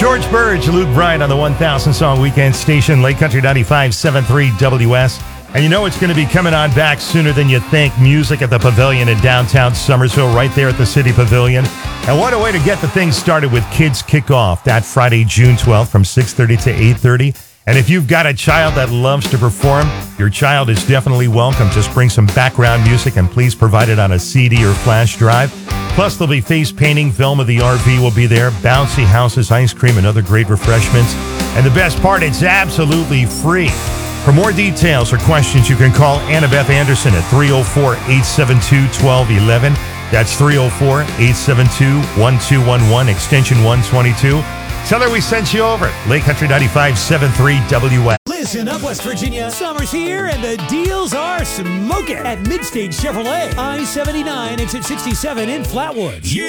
George Burge, Luke Bryan on the 1000 Song Weekend station, Lake Country 95.73 WS. And you know it's going to be coming on back sooner than you think. Music at the Pavilion in downtown Somersville, right there at the City Pavilion. And what a way to get the thing started with Kids Kickoff that Friday, June 12th from 6:30 to 8:30. And if you've got a child that loves to perform, your child is definitely welcome. Just bring some background music and please provide it on a CD or flash drive. Plus, there'll be face painting, Velma the RV will be there, bouncy houses, ice cream, and other great refreshments. And the best part, it's absolutely free. For more details or questions, you can call Annabeth Anderson at 304-872-1211. That's 304-872-1211, extension 122. Tell her we sent you over. Lake Country 95.73 WS. Listen up, West Virginia. Summer's here and the deals are smoking at Midstage Chevrolet. I-79, exit 67 in Flatwoods.